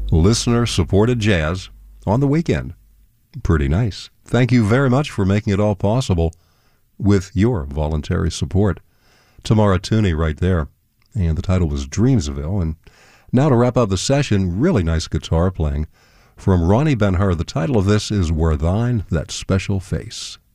Listener-supported jazz on the weekend. Pretty nice. Thank you very much for making it all possible with your voluntary support. Tamara Tooney right there. And the title was Dreamsville. And now to wrap up the session, really nice guitar playing from Ronnie Ben-Hur. The title of this is Were Thine That Special Face.